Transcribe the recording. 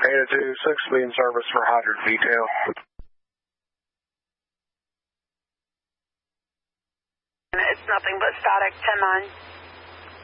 802, 6 be in service for hydrant detail. It's nothing but static, 10-9.